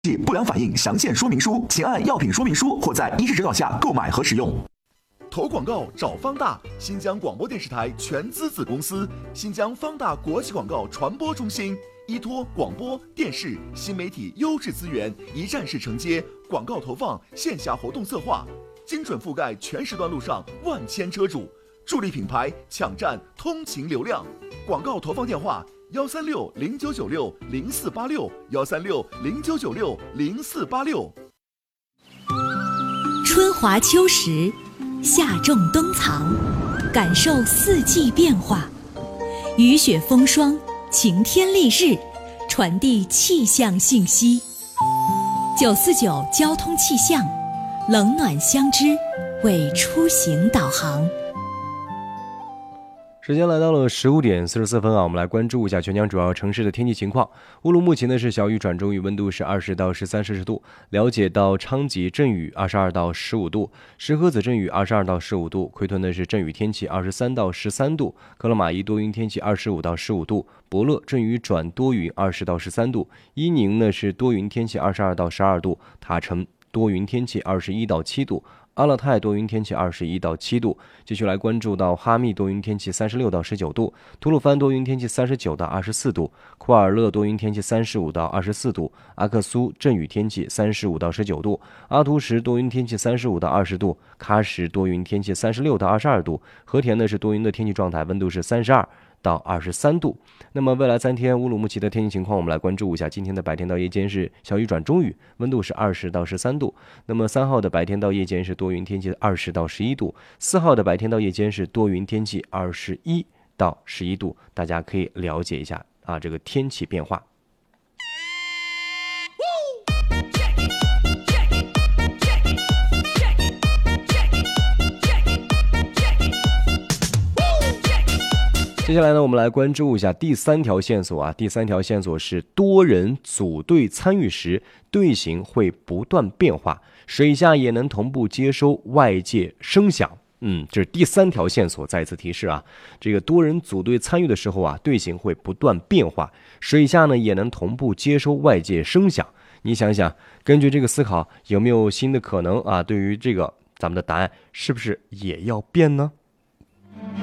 不良反应详见说明书，请按药品说明书或在医师指导下购买和使用。投广告找方大，新疆广播电视台全资子公司，新疆方大国际广告传播中心，依托广播电视新媒体优质资源，一站式承接广告投放、线下活动策划，精准覆盖全时段路上万千车主，助力品牌抢占通勤流量。广告投放电话：136-0996-0486，136-0996-0486。 春华秋实，夏种冬藏，感受四季变化，雨雪风霜，晴天丽日，传递气象信息。949交通气象，冷暖相知，为出行导航。 时间来到了15点44分啊，我们来关注一下全疆主要城市的天气情况。乌鲁木齐呢是小雨转中雨，温度是20到13摄氏度。了解到昌吉阵雨22到15度，石河子阵雨22到15度，奎屯呢是阵雨天气23到13度，克勒玛依多云天气25到15度，博乐阵雨转多云20到13度，伊宁呢是多云天气22到12度，塔城多云天气21到7度。阿勒泰多云天气21到7度，继续来关注到哈密多云天气36到19度，吐鲁番多云天气39到24度，库尔勒多云天气35到24度，阿克苏阵雨天气35到19度，阿图什多云天气35到20度，喀什多云天气36到22度，和田呢是多云的天气状态，温度是32到23度。那么未来3天乌鲁木齐的天气情况，我们来关注一下。今天的白天到夜间是小雨转中雨，温度是20到13度。那么3号的白天到夜间是多云天气20到11度，4号的白天到夜间是多云天气21到11度。大家可以了解一下这个天气变化。接下来呢，我们来关注一下第3条线索啊。第3条线索是多人组队参与时，队形会不断变化，水下也能同步接收外界声响。这是第3条线索。再次提示啊，这个多人组队参与的时候啊，队形会不断变化，水下呢也能同步接收外界声响。你想想，根据这个思考，有没有新的可能啊？对于这个，咱们的答案是不是也要变呢？